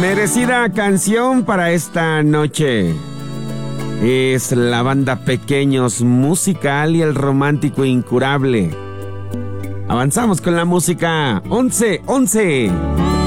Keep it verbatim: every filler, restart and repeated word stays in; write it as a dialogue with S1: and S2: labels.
S1: Merecida canción para esta noche. Es la banda Pequeños Musical y el Romántico Incurable. Avanzamos con la música. once once.